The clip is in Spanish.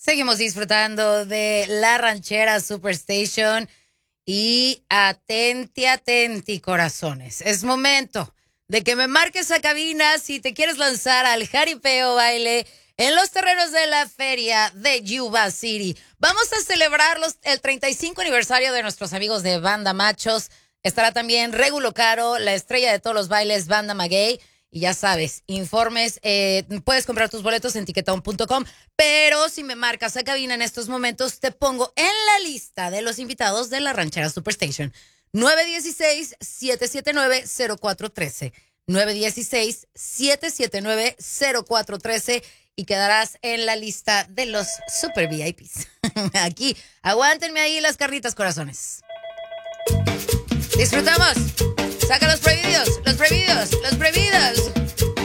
Seguimos disfrutando de la ranchera Superstation y atenti, corazones. Es momento de que me marques a cabina si te quieres lanzar al jaripeo baile en los terrenos de la feria de Yuba City. Vamos a celebrar el 35 aniversario de nuestros amigos de Banda Machos. Estará también Regulo Caro, la estrella de todos los bailes, Banda Maguey. Y ya sabes, informes, puedes comprar tus boletos en tiquetón.com, pero si me marcas a cabina en estos momentos, te pongo en la lista de los invitados de la ranchera Superstation. 916-779-0413. 916-779-0413 y quedarás en la lista de los Super VIPs. Aquí, aguántenme ahí las carritas, corazones. Disfrutamos. Saca los prohibidos, los prohibidos, los prohibidos.